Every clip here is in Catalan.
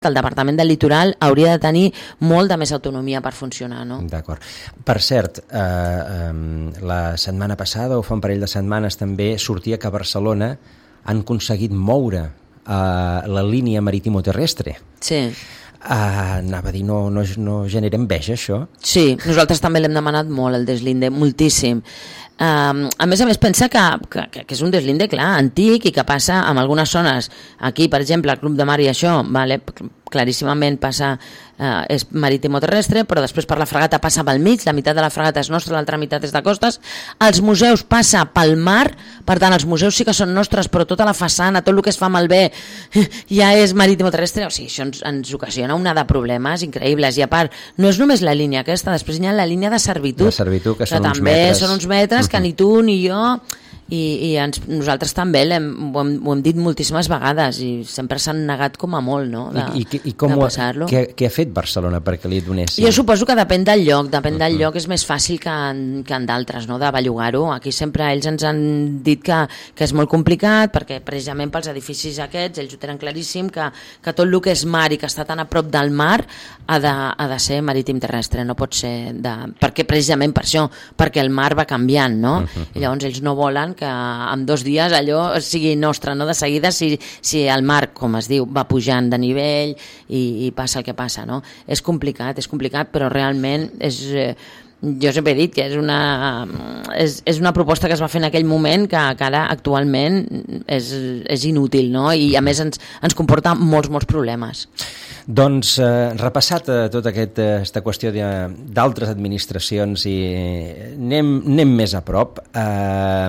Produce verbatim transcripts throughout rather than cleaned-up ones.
el Departament del Litoral hauria de tenir molt de més autonomia per funcionar, no? D'acord. Per cert, eh, eh, la setmana passada o fa un parell de setmanes també sortia que a Barcelona han aconseguit moure eh, la línia marítimo-terrestre. Sí. Uh, anava a dir, no, no, no genera enveja, això? Sí, nosaltres també l'hem demanat molt, el deslinde, moltíssim. Um, a més a més, pensa que, que, que és un deslinde, clar, antic i que passa en algunes zones. Aquí, per exemple, el Club de Mar i això, vale, claríssimament passa, eh, és marítimo-terrestre, però després per la fragata passa pel mig, la meitat de la fragata és nostra, l'altra meitat és de costes. Els museus passa pel mar, per tant, els museus sí que són nostres, però tota la façana, tot el que es fa malbé ja és marítimo-terrestre. O sigui, això ens, ens ocasiona una de problemes increïbles. I a part, no és només la línia aquesta, després hi ha la línia de servitud, de servitud que, que són uns també metres. són uns metres que ni tu ni jo... I, i ens, nosaltres també hem, ho, hem, ho hem dit moltíssimes vegades i sempre s'han negat com a molt, no? De, I, i, i com de ho, passar-lo. què, què ha fet Barcelona perquè li donessin? Jo suposo que depèn del lloc, depèn del lloc, és més fàcil que en, que en d'altres, no? De bellugar-ho. Aquí sempre ells ens han dit que, que és molt complicat perquè precisament pels edificis aquests ells ho tenen claríssim que, que tot el que és mar i que està tan a prop del mar ha de, ha de ser marítim terrestre, no pot ser de... perquè precisament per això, perquè el mar va canviant, no? Uh-huh. I llavors ells no volen que en dos dies allò sigui nostre, no? De seguida si, si el mar, com es diu, va pujant de nivell i, i passa el que passa, no? És complicat, és complicat, però realment és... Eh, jo sempre he dit que és una, és, és una proposta que es va fer en aquell moment que, que ara actualment és, és inútil, no? I a més ens, ens comporta molts, molts problemes. Doncs eh, repassat eh, tota aquesta eh, qüestió d'altres administracions i anem, anem més a prop. Eh,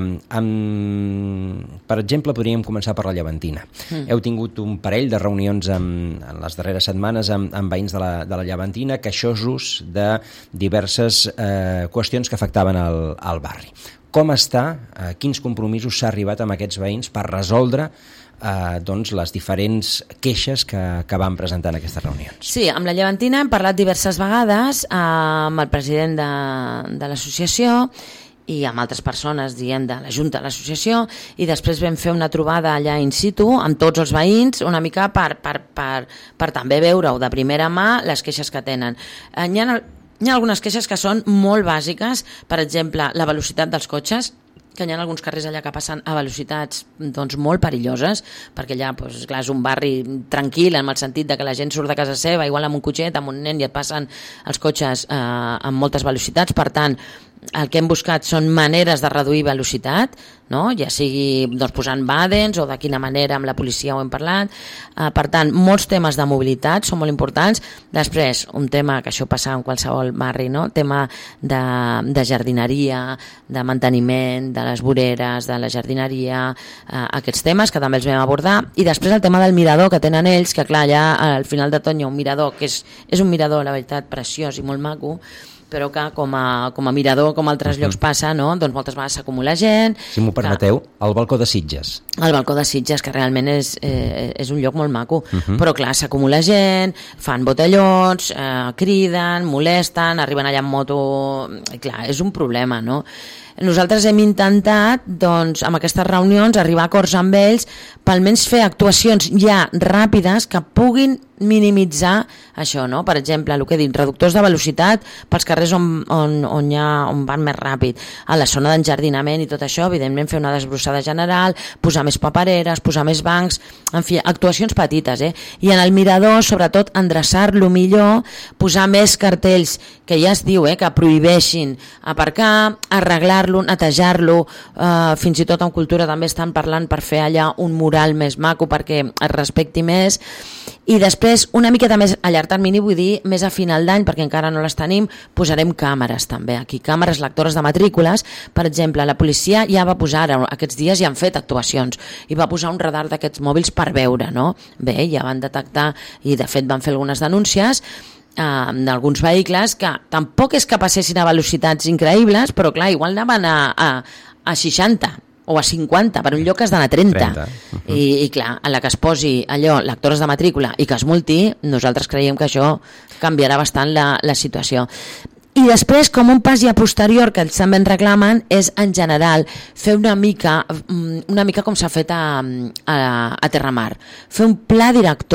amb, per exemple, podríem començar per la Llevantina. Mm. Heu tingut un parell de reunions amb, en les darreres setmanes amb, amb veïns de la, de la Llevantina queixosos de diverses eh, qüestions que afectaven el, el barri. Com està? Eh, quins compromisos s'ha arribat amb aquests veïns per resoldre Eh, doncs les diferents queixes que, que van presentar en aquestes reunions? Sí, amb la Llevantina hem parlat diverses vegades eh, amb el president de, de l'associació i amb altres persones, diguem, de la Junta de l'associació, i després vam fer una trobada allà in situ amb tots els veïns, una mica per, per, per, per també veure-ho de primera mà les queixes que tenen. Eh, hi ha, hi ha algunes queixes que són molt bàsiques, per exemple, la velocitat dels cotxes, que hi ha alguns carrers allà que passen a velocitats doncs, molt perilloses, perquè allà doncs, clar, és un barri tranquil en el sentit de que la gent surt de casa seva, igual amb un cotxet, amb un nen, i et passen els cotxes eh, amb moltes velocitats. Per tant, el que hem buscat són maneres de reduir velocitat, no? Ja sigui doncs, posant bàdens o de quina manera amb la policia ho hem parlat. Eh, per tant, molts temes de mobilitat són molt importants. Després, un tema que això passa en qualsevol barri, no? Tema de, de jardineria, de manteniment, de les voreres, de la jardineria, eh, aquests temes que també els vam abordar. I després el tema del mirador que tenen ells, que clar, allà al final de tot hi ha un mirador, que és, és un mirador, la veritat, preciós i molt maco, però que com a, com a mirador, com a altres uh-huh. llocs passa, no? Doncs moltes vegades s'acumula gent. Si m'ho permeteu, que... el balcó de Sitges. El balcó de Sitges, que realment és, eh, és un lloc molt maco, uh-huh. però clar, s'acumula gent, fan botellons, eh, criden, molesten, arriben allà en moto... Clar, és un problema, no? Nosaltres hem intentat, doncs, amb aquestes reunions, arribar a acords amb ells per almenys fer actuacions ja ràpides que puguin minimitzar això, no? Per exemple, el que he dit, reductors de velocitat pels carrers on, on, on, hi ha, on van més ràpid, a la zona d'enjardinament i tot això, evidentment fer una desbrossada general, posar més papereres, posar més bancs, en fi, actuacions petites, eh? I en el mirador, sobretot, endreçar-lo millor, posar més cartells, que ja es diu, eh, que prohibeixin aparcar, arreglar-lo, netejar-lo, eh, fins i tot en cultura també estan parlant per fer allà un mural més maco perquè es respecti més. I després, una miqueta més a llarg termini, vull dir, més a final d'any, perquè encara no les tenim, posarem càmeres també aquí, càmeres lectores de matrícules. Per exemple, la policia ja va posar, aquests dies ja han fet actuacions, i va posar un radar d'aquests mòbils per veure, no? Bé, ja van detectar, i de fet van fer algunes denúncies, Uh, d'alguns vehicles que tampoc és que passessin a velocitats increïbles, però clar, igual anaven a, a, a seixanta o a cinquanta, per un lloc que has d'anar a trenta, trenta. Uh-huh. I, i clar, a la que es posi allò, lectores de matrícula, i que es multi, nosaltres creiem que això canviarà bastant la, la situació. I després, com un pas ja posterior que ells també en reclamen, és en general fer una mica, una mica com s'ha fet a, a, a Terramar, fer un pla director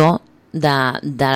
de, de